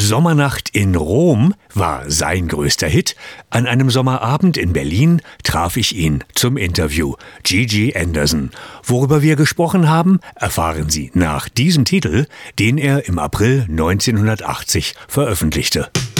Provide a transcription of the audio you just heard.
Sommernacht in Rom war sein größter Hit. An einem Sommerabend in Berlin traf ich ihn zum Interview. Gigi Anderson. Worüber wir gesprochen haben, erfahren Sie nach diesem Titel, den er im April 1980 veröffentlichte.